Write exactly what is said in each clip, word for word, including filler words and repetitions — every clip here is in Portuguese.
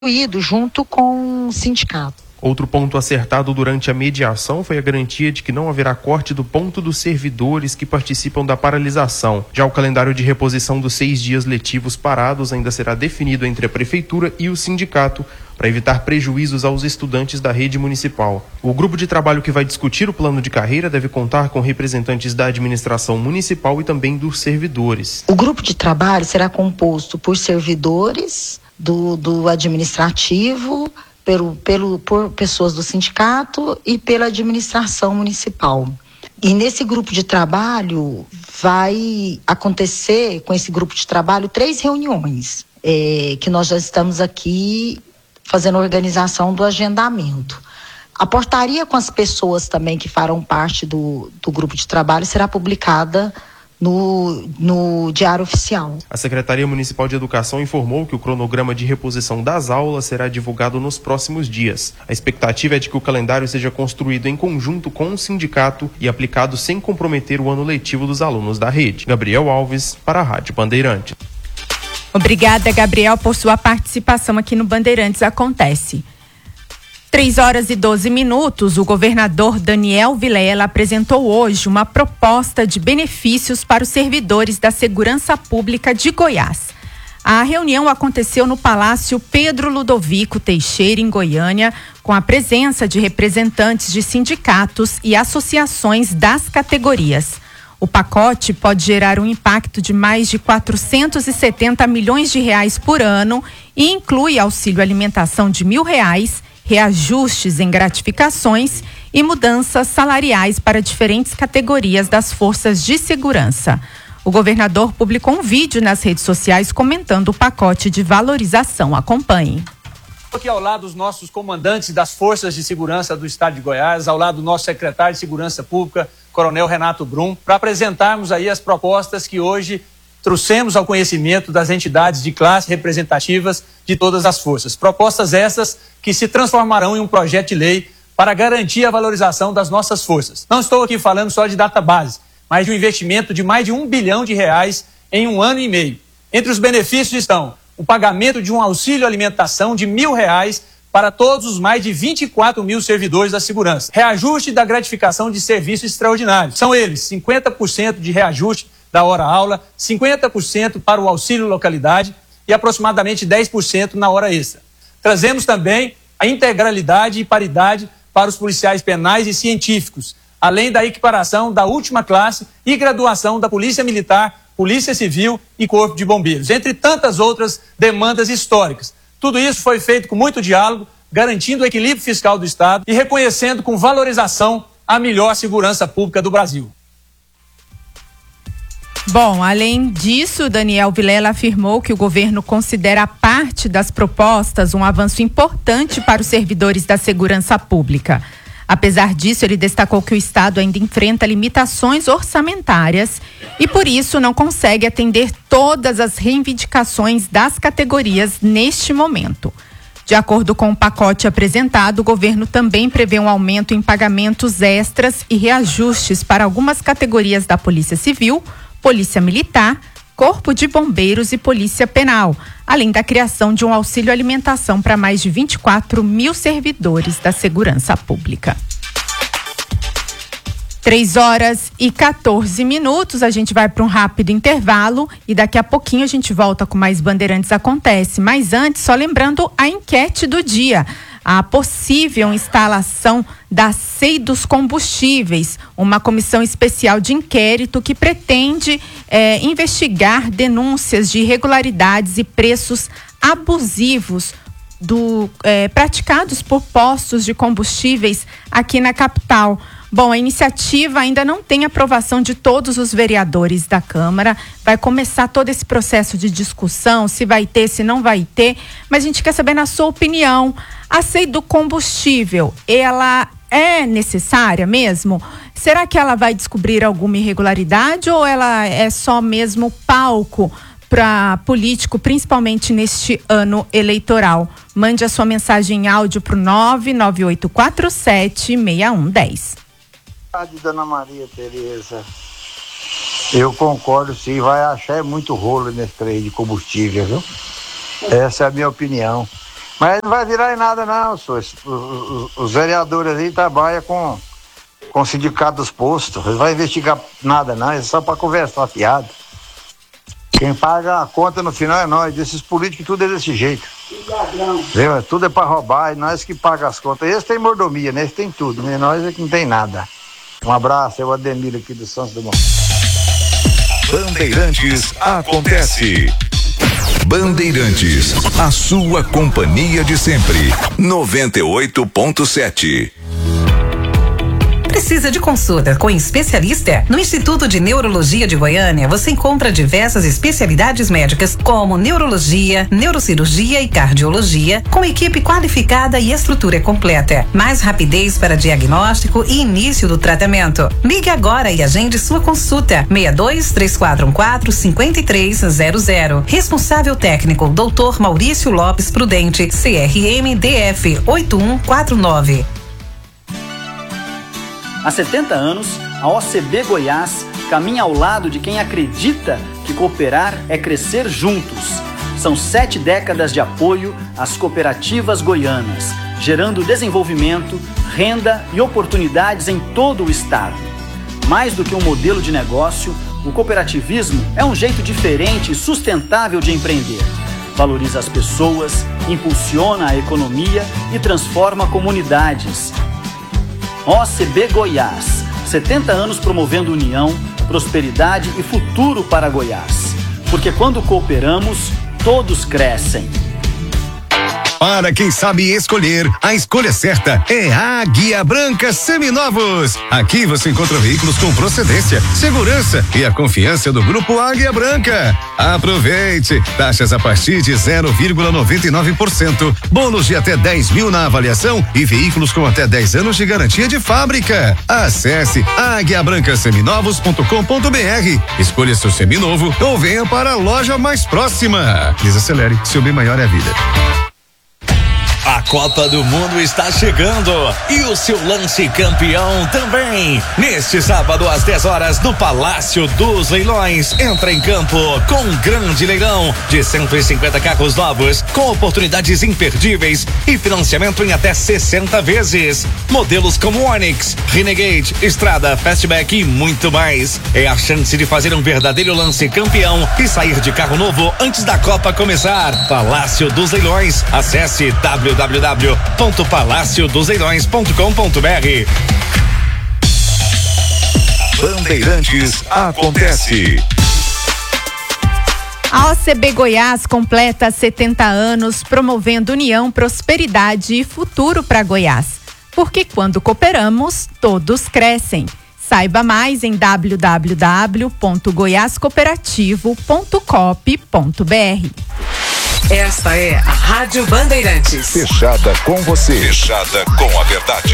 junto com o sindicato. Outro ponto acertado durante a mediação foi a garantia de que não haverá corte do ponto dos servidores que participam da paralisação. Já o calendário de reposição dos seis dias letivos parados ainda será definido entre a Prefeitura e o sindicato para evitar prejuízos aos estudantes da rede municipal. O grupo de trabalho que vai discutir o plano de carreira deve contar com representantes da administração municipal e também dos servidores. O grupo de trabalho será composto por servidores do, do administrativo, Pelo, pelo, por pessoas do sindicato e pela administração municipal. E nesse grupo de trabalho vai acontecer, com esse grupo de trabalho, três reuniões, é, que nós já estamos aqui fazendo a organização do agendamento. A portaria com as pessoas também que farão parte do, do grupo de trabalho será publicada No, no Diário Oficial. A Secretaria Municipal de Educação informou que o cronograma de reposição das aulas será divulgado nos próximos dias. A expectativa é de que o calendário seja construído em conjunto com o sindicato e aplicado sem comprometer o ano letivo dos alunos da rede. Gabriel Alves, para a Rádio Bandeirantes. Obrigada, Gabriel, por sua participação aqui no Bandeirantes Acontece. três horas e doze minutos, o governador Daniel Vilela apresentou hoje uma proposta de benefícios para os servidores da Segurança Pública de Goiás. A reunião aconteceu no Palácio Pedro Ludovico Teixeira, em Goiânia, com a presença de representantes de sindicatos e associações das categorias. O pacote pode gerar um impacto de mais de quatrocentos e setenta milhões de reais por ano e inclui auxílio alimentação de mil reais, reajustes em gratificações e mudanças salariais para diferentes categorias das forças de segurança. O governador publicou um vídeo nas redes sociais comentando o pacote de valorização. Acompanhe. Aqui ao lado dos nossos comandantes das forças de segurança do estado de Goiás, ao lado do nosso secretário de Segurança Pública, Coronel Renato Brum, para apresentarmos aí as propostas que hoje trouxemos ao conhecimento das entidades de classe representativas de todas as forças. Propostas essas que se transformarão em um projeto de lei para garantir a valorização das nossas forças. Não estou aqui falando só de database, mas de um investimento de mais de um bilhão de reais em um ano e meio. Entre os benefícios estão o pagamento de um auxílio alimentação de mil reais para todos os mais de vinte e quatro mil servidores da segurança. Reajuste da gratificação de serviço extraordinário. São eles cinquenta por cento de reajuste da hora-aula, cinquenta por cento para o auxílio localidade e aproximadamente dez por cento na hora extra. Trazemos também a integralidade e paridade para os policiais penais e científicos, além da equiparação da última classe e graduação da Polícia Militar, Polícia Civil e Corpo de Bombeiros, entre tantas outras demandas históricas. Tudo isso foi feito com muito diálogo, garantindo o equilíbrio fiscal do Estado e reconhecendo com valorização a melhor segurança pública do Brasil. Bom, além disso, Daniel Vilela afirmou que o governo considera parte das propostas um avanço importante para os servidores da segurança pública. Apesar disso, ele destacou que o Estado ainda enfrenta limitações orçamentárias e, por isso, não consegue atender todas as reivindicações das categorias neste momento. De acordo com o pacote apresentado, o governo também prevê um aumento em pagamentos extras e reajustes para algumas categorias da Polícia Civil, Polícia Militar, Corpo de Bombeiros e Polícia Penal, além da criação de um auxílio alimentação para mais de vinte e quatro mil servidores da segurança pública. três horas e quatorze minutos, a gente vai para um rápido intervalo e daqui a pouquinho a gente volta com mais Bandeirantes Acontece. Mas antes, só lembrando a enquete do dia. A possível instalação da C E I dos Combustíveis, uma comissão especial de inquérito que pretende eh, investigar denúncias de irregularidades e preços abusivos do, eh, praticados por postos de combustíveis aqui na capital. Bom, a iniciativa ainda não tem aprovação de todos os vereadores da Câmara. Vai começar todo esse processo de discussão, se vai ter, se não vai ter. Mas a gente quer saber, na sua opinião, a C E I do combustível, ela é necessária mesmo? Será que ela vai descobrir alguma irregularidade ou ela é só mesmo palco para político, principalmente neste ano eleitoral? Mande a sua mensagem em áudio para o nove nove oito quatro sete seis um um zero. Dona Maria Tereza, eu concordo, sim, vai achar muito rolo nesse trem de combustível, viu? Essa é a minha opinião. Mas não vai virar em nada não, senhor. Os, os, os vereadores aí trabalham com, com o sindicato dos postos. Eles não vão investigar nada não, é só para conversar fiado. Quem paga a conta no final é nós. Esses políticos tudo é desse jeito. Viu? Tudo é para roubar e nós que pagamos as contas. Eles têm mordomia, né? Eles têm tudo, né? Nós é que não tem nada. Um abraço, é o Ademir aqui do Santos Dumont. Bandeirantes acontece. Bandeirantes, a sua companhia de sempre. noventa e oito ponto sete. Precisa de consulta com especialista? No Instituto de Neurologia de Goiânia, você encontra diversas especialidades médicas como neurologia, neurocirurgia e cardiologia, com equipe qualificada e estrutura completa. Mais rapidez para diagnóstico e início do tratamento. Ligue agora e agende sua consulta. seis dois, três quatro um quatro, cinco três zero zero. Responsável técnico, doutor Maurício Lopes Prudente, C R M D F oito um quatro nove. Há setenta anos, a O C B Goiás caminha ao lado de quem acredita que cooperar é crescer juntos. São sete décadas de apoio às cooperativas goianas, gerando desenvolvimento, renda e oportunidades em todo o estado. Mais do que um modelo de negócio, o cooperativismo é um jeito diferente e sustentável de empreender. Valoriza as pessoas, impulsiona a economia e transforma comunidades. O C B Goiás, setenta anos promovendo união, prosperidade e futuro para Goiás. Porque quando cooperamos, todos crescem. Para quem sabe escolher, a escolha certa é Águia Branca Seminovos. Aqui você encontra veículos com procedência, segurança e a confiança do Grupo Águia Branca. Aproveite! Taxas a partir de zero vírgula noventa e nove por cento, bônus de até dez mil na avaliação e veículos com até dez anos de garantia de fábrica. Acesse águia branca seminovos ponto com ponto br. Escolha seu seminovo ou venha para a loja mais próxima. Desacelere, seu bem maior é a vida. A Copa do Mundo está chegando e o seu lance campeão também. Neste sábado às dez horas no Palácio dos Leilões, entra em campo com um grande leilão de cento e cinquenta carros novos com oportunidades imperdíveis e financiamento em até sessenta vezes. Modelos como Onix, Renegade, Estrada, Fastback e muito mais. É a chance de fazer um verdadeiro lance campeão e sair de carro novo antes da Copa começar. Palácio dos Leilões. Acesse w w w ponto palácio dos leilões ponto com ponto br. Bandeirantes acontece. A O C B Goiás completa setenta anos promovendo união, prosperidade e futuro para Goiás. Porque quando cooperamos, todos crescem. Saiba mais em w w w ponto goiás cooperativo ponto coop ponto br. Esta é a Rádio Bandeirantes. Fechada com você. Fechada com a verdade.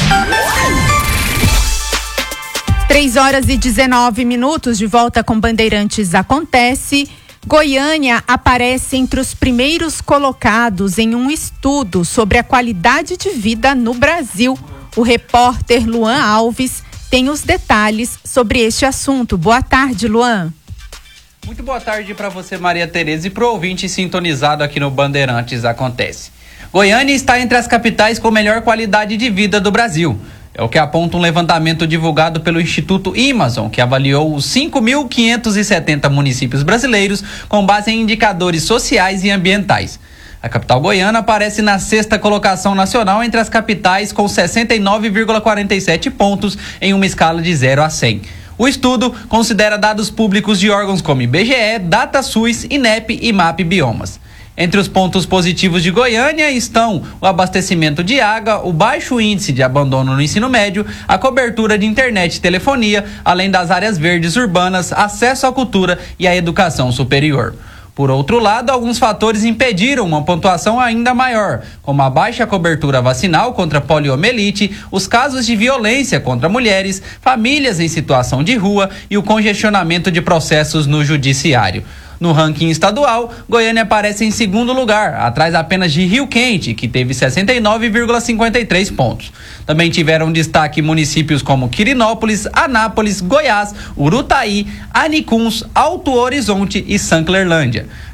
três horas e dezenove minutos, de volta com Bandeirantes Acontece. Goiânia aparece entre os primeiros colocados em um estudo sobre a qualidade de vida no Brasil. O repórter Luan Alves tem os detalhes sobre este assunto. Boa tarde, Luan. Muito boa tarde para você, Maria Tereza, e para o ouvinte sintonizado aqui no Bandeirantes Acontece. Goiânia está entre as capitais com melhor qualidade de vida do Brasil. É o que aponta um levantamento divulgado pelo Instituto Amazon, que avaliou os cinco mil quinhentos e setenta municípios brasileiros com base em indicadores sociais e ambientais. A capital goiana aparece na sexta colocação nacional entre as capitais com sessenta e nove vírgula quarenta e sete pontos em uma escala de zero a cem. O estudo considera dados públicos de órgãos como I B G E, DataSUS, INEP e MAP Biomas. Entre os pontos positivos de Goiânia estão o abastecimento de água, o baixo índice de abandono no ensino médio, a cobertura de internet e telefonia, além das áreas verdes urbanas, acesso à cultura e à educação superior. Por outro lado, alguns fatores impediram uma pontuação ainda maior, como a baixa cobertura vacinal contra poliomielite, os casos de violência contra mulheres, famílias em situação de rua e o congestionamento de processos no judiciário. No ranking estadual, Goiânia aparece em segundo lugar, atrás apenas de Rio Quente, que teve sessenta e nove vírgula cinquenta e três pontos. Também tiveram destaque municípios como Quirinópolis, Anápolis, Goiás, Urutaí, Anicuns, Alto Horizonte e Sanclerlândia.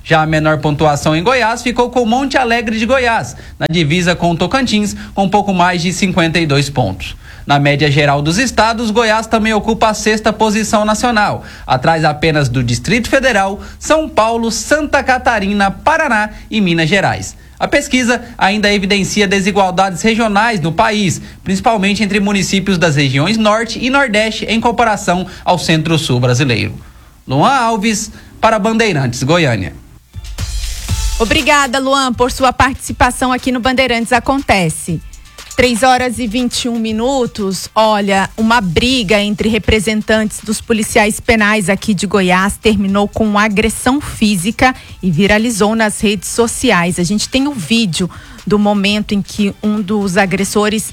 Já a menor pontuação em Goiás ficou com Monte Alegre de Goiás, na divisa com o Tocantins, com um pouco mais de cinquenta e dois pontos. Na média geral dos estados, Goiás também ocupa a sexta posição nacional, atrás apenas do Distrito Federal, São Paulo, Santa Catarina, Paraná e Minas Gerais. A pesquisa ainda evidencia desigualdades regionais no país, principalmente entre municípios das regiões Norte e Nordeste em comparação ao Centro-Sul brasileiro. Luan Alves, para Bandeirantes, Goiânia. Obrigada, Luan, por sua participação aqui no Bandeirantes Acontece. três horas e vinte e um minutos. Olha, uma briga entre representantes dos policiais penais aqui de Goiás terminou com uma agressão física e viralizou nas redes sociais. A gente tem o vídeo do momento em que um dos agressores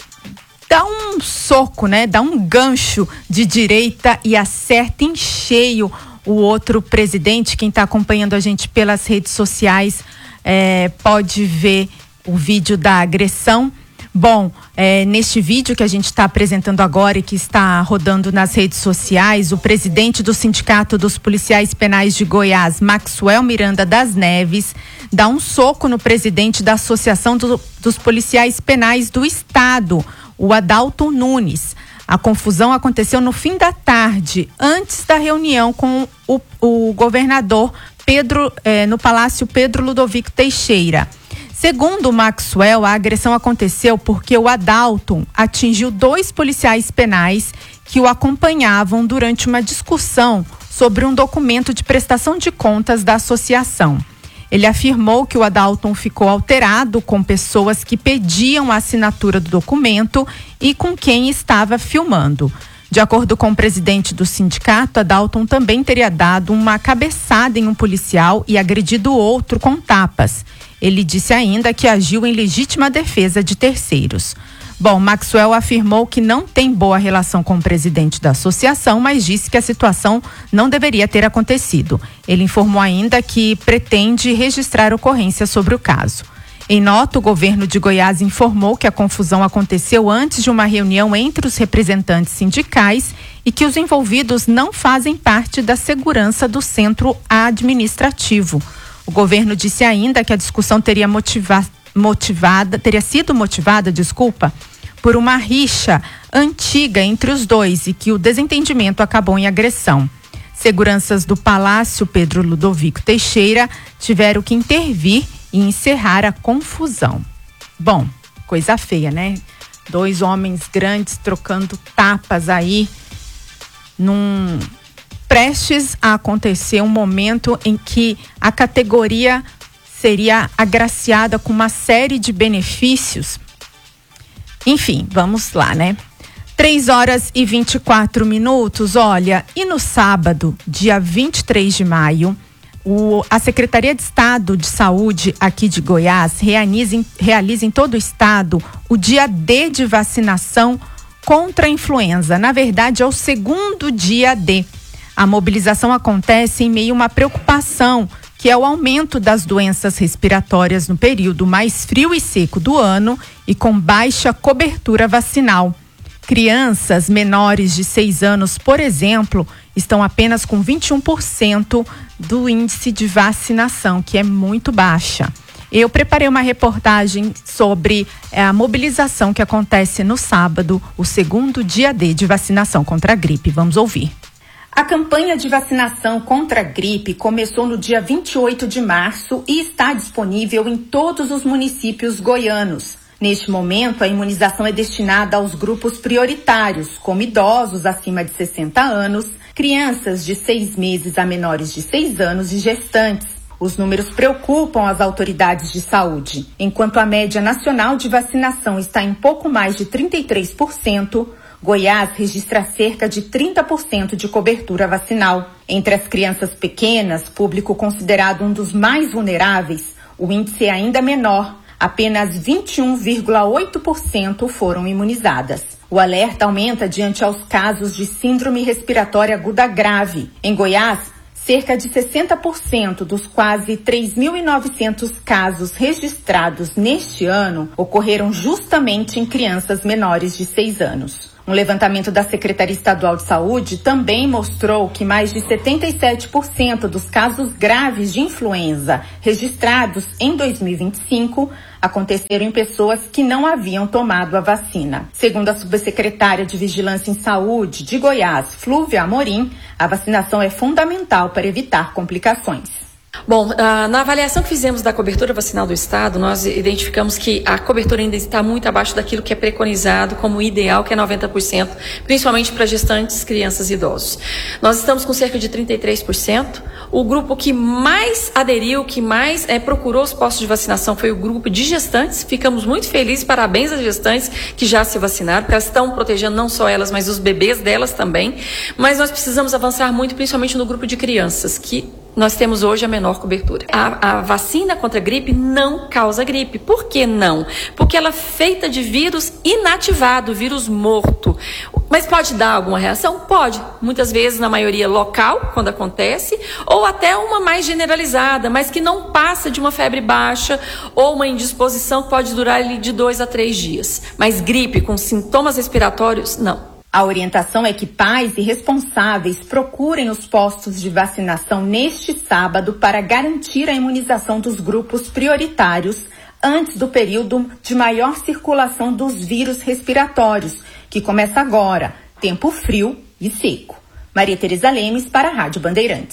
dá um soco, né? Dá um gancho de direita e acerta em cheio o outro presidente. Quem está acompanhando a gente pelas redes sociais é, pode ver o vídeo da agressão. Bom, é, neste vídeo que a gente está apresentando agora e que está rodando nas redes sociais, o presidente do Sindicato dos Policiais Penais de Goiás, Maxwell Miranda das Neves, dá um soco no presidente da Associação do, dos Policiais Penais do Estado, o Adalto Nunes. A confusão aconteceu no fim da tarde, antes da reunião com o, o governador Pedro, eh, no Palácio Pedro Ludovico Teixeira. Segundo o Maxwell, a agressão aconteceu porque o Adalton atingiu dois policiais penais que o acompanhavam durante uma discussão sobre um documento de prestação de contas da associação. Ele afirmou que o Adalton ficou alterado com pessoas que pediam a assinatura do documento e com quem estava filmando. De acordo com o presidente do sindicato, Adalton também teria dado uma cabeçada em um policial e agredido outro com tapas. Ele disse ainda que agiu em legítima defesa de terceiros. Bom, Maxwell afirmou que não tem boa relação com o presidente da associação, mas disse que a situação não deveria ter acontecido. Ele informou ainda que pretende registrar ocorrência sobre o caso. Em nota, o governo de Goiás informou que a confusão aconteceu antes de uma reunião entre os representantes sindicais e que os envolvidos não fazem parte da segurança do centro administrativo. O governo disse ainda que a discussão teria motiva, motivada, teria sido motivada, desculpa, por uma rixa antiga entre os dois e que o desentendimento acabou em agressão. Seguranças do Palácio Pedro Ludovico Teixeira tiveram que intervir e encerrar a confusão. Bom, coisa feia, né? Dois homens grandes trocando tapas aí, num prestes a acontecer um momento em que a categoria seria agraciada com uma série de benefícios. Enfim, vamos lá, né? três horas e vinte e quatro minutos, olha, e no sábado, dia vinte e três de maio, o, a Secretaria de Estado de Saúde aqui de Goiás realiza em, realiza em todo o estado o dia D de vacinação contra a influenza. Na verdade, é o segundo dia D. A mobilização acontece em meio a uma preocupação, que é o aumento das doenças respiratórias no período mais frio e seco do ano e com baixa cobertura vacinal. Crianças menores de seis anos, por exemplo, estão apenas com vinte e um por cento do índice de vacinação, que é muito baixa. Eu preparei uma reportagem sobre é, a mobilização que acontece no sábado, o segundo dia D de vacinação contra a gripe. Vamos ouvir. A campanha de vacinação contra a gripe começou no dia vinte e oito de março e está disponível em todos os municípios goianos. Neste momento, a imunização é destinada aos grupos prioritários, como idosos acima de sessenta anos, crianças de seis meses a menores de seis anos e gestantes. Os números preocupam as autoridades de saúde. Enquanto a média nacional de vacinação está em pouco mais de trinta e três por cento, Goiás registra cerca de trinta por cento de cobertura vacinal. Entre as crianças pequenas, público considerado um dos mais vulneráveis, o índice é ainda menor. Apenas vinte e um vírgula oito por cento foram imunizadas. O alerta aumenta diante aos casos de síndrome respiratória aguda grave. Em Goiás, cerca de sessenta por cento dos quase três mil e novecentos casos registrados neste ano ocorreram justamente em crianças menores de seis anos. Um levantamento da Secretaria Estadual de Saúde também mostrou que mais de setenta e sete por cento dos casos graves de influenza registrados em dois mil e vinte e cinco aconteceram em pessoas que não haviam tomado a vacina. Segundo a subsecretária de Vigilância em Saúde de Goiás, Flúvia Amorim, a vacinação é fundamental para evitar complicações. Bom, na avaliação que fizemos da cobertura vacinal do Estado, nós identificamos que a cobertura ainda está muito abaixo daquilo que é preconizado como ideal, que é noventa por cento, principalmente para gestantes, crianças e idosos. Nós estamos com cerca de trinta e três por cento. O grupo que mais aderiu, que mais é, procurou os postos de vacinação foi o grupo de gestantes. Ficamos muito felizes, parabéns às gestantes que já se vacinaram, porque elas estão protegendo não só elas, mas os bebês delas também. Mas nós precisamos avançar muito, principalmente no grupo de crianças, que nós temos hoje a menor cobertura. A, a vacina contra a gripe não causa gripe. Por que não? Porque ela é feita de vírus inativado, vírus morto. Mas pode dar alguma reação? Pode. Muitas vezes, na maioria local, quando acontece, ou até uma mais generalizada, mas que não passa de uma febre baixa ou uma indisposição que pode durar ali de dois a três dias. Mas gripe com sintomas respiratórios, não. A orientação é que pais e responsáveis procurem os postos de vacinação neste sábado para garantir a imunização dos grupos prioritários antes do período de maior circulação dos vírus respiratórios, que começa agora, tempo frio e seco. Maria Tereza Lemes para a Rádio Bandeirantes.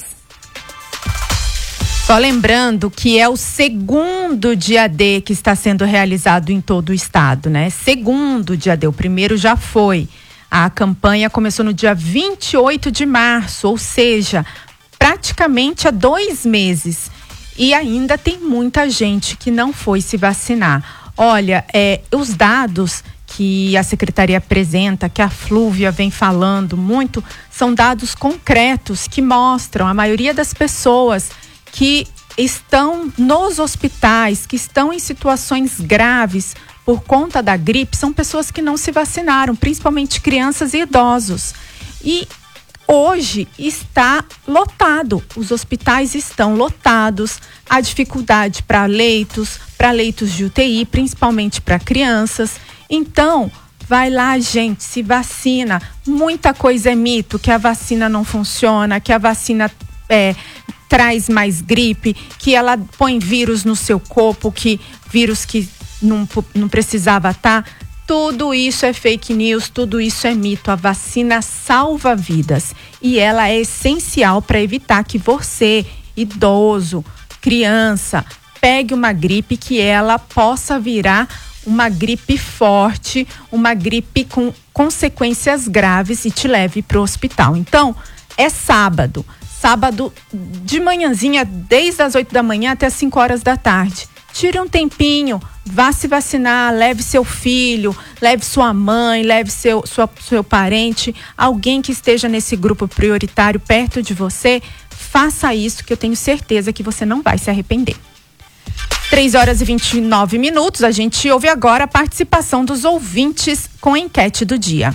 Só lembrando que é o segundo dia D que está sendo realizado em todo o estado, né? Segundo dia D, o primeiro já foi. A campanha começou no dia vinte e oito de março, ou seja, praticamente há dois meses. E ainda tem muita gente que não foi se vacinar. Olha, é, os dados que a Secretaria apresenta, que a Flúvia vem falando muito, são dados concretos que mostram a maioria das pessoas que estão nos hospitais, que estão em situações graves por conta da gripe, são pessoas que não se vacinaram, principalmente crianças e idosos. E hoje está lotado, os hospitais estão lotados, há dificuldade para leitos, para leitos de U T I, principalmente para crianças. Então, vai lá, gente, se vacina. Muita coisa é mito, que a vacina não funciona, que a vacina é, traz mais gripe, que ela põe vírus no seu corpo, que vírus que Não, não precisava estar. Tudo isso é fake news, tudo isso é mito. A vacina salva vidas e ela é essencial para evitar que você, idoso, criança, pegue uma gripe que ela possa virar uma gripe forte, uma gripe com consequências graves e te leve para o hospital. Então, é sábado, sábado de manhãzinha, desde as oito da manhã até as cinco horas da tarde. Tire um tempinho, vá se vacinar, leve seu filho, leve sua mãe, leve seu, sua, seu parente, alguém que esteja nesse grupo prioritário perto de você. Faça isso, que eu tenho certeza que você não vai se arrepender. três horas e vinte e nove minutos, a gente ouve agora a participação dos ouvintes com a enquete do dia.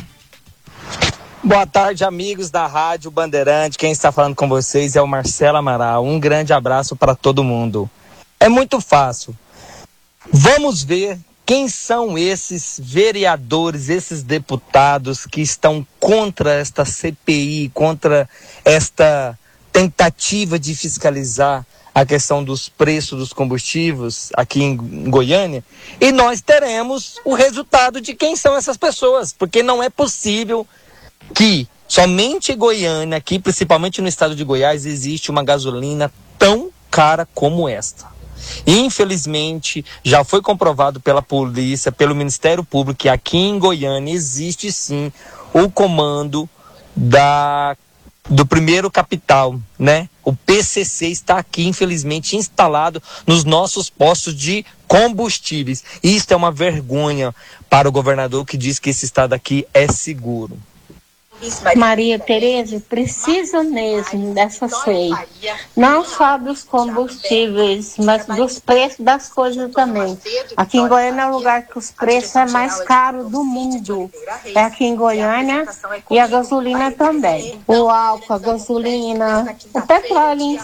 Boa tarde, amigos da Rádio Bandeirante. Quem está falando com vocês é o Marcelo Amaral. Um grande abraço para todo mundo. É muito fácil. Vamos ver quem são esses vereadores, esses deputados que estão contra esta C P I, contra esta tentativa de fiscalizar a questão dos preços dos combustíveis aqui em Goiânia, e nós teremos o resultado de quem são essas pessoas, porque não é possível que somente em Goiânia, aqui principalmente no estado de Goiás, existe uma gasolina tão cara como esta. Infelizmente, já foi comprovado pela polícia, pelo Ministério Público, que aqui em Goiânia existe sim o comando da, do primeiro capital, né? O P C C está aqui, infelizmente, instalado nos nossos postos de combustíveis. Isto é uma vergonha para o governador que diz que esse estado aqui é seguro. Maria Tereza, precisa mesmo dessa lei, não só dos combustíveis, mas dos preços das coisas também. Aqui em Goiânia é o lugar que os preços é mais caro do mundo, é aqui em Goiânia, e a gasolina também, o álcool, a gasolina, o petróleo.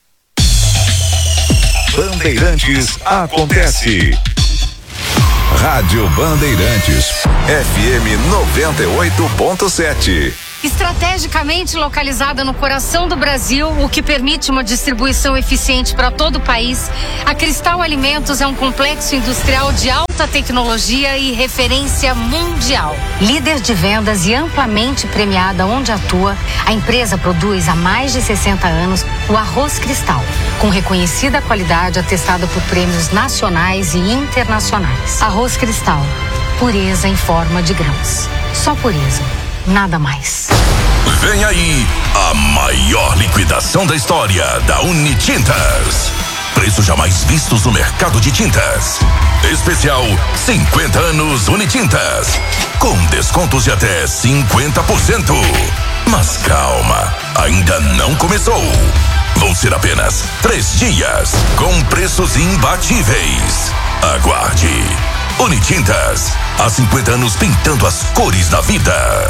Bandeirantes acontece. Rádio Bandeirantes, F M noventa e oito ponto sete. Estrategicamente localizada no coração do Brasil, o que permite uma distribuição eficiente para todo o país, a Cristal Alimentos é um complexo industrial de alta tecnologia e referência mundial. Líder de vendas e amplamente premiada onde atua, a empresa produz há mais de sessenta anos o arroz Cristal, com reconhecida qualidade atestada por prêmios nacionais e internacionais. Arroz Cristal, pureza em forma de grãos. Só pureza. Nada mais. Vem aí a maior liquidação da história da Unitintas. Preços jamais vistos no mercado de tintas. Especial cinquenta anos Unitintas. Com descontos de até cinquenta por cento. Mas calma, ainda não começou. Vão ser apenas três dias com preços imbatíveis. Aguarde. Unitintas, há cinquenta anos pintando as cores da vida.